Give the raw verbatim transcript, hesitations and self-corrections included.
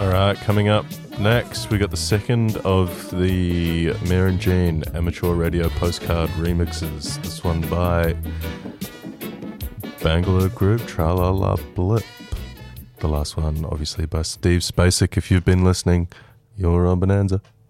All right, coming up next, we got the second of the Mir and Jean amateur radio postcard remixes. This one by Bangalore Group, Tra-La-La Blip. The last one, obviously, by Steve Spacek. If you've been listening, you're on Bonanza.